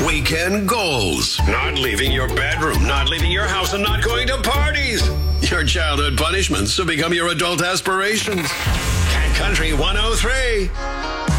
Weekend goals. Not leaving your bedroom, not leaving your house, and not going to parties. Your childhood punishments have become your adult aspirations. Cat Country 103.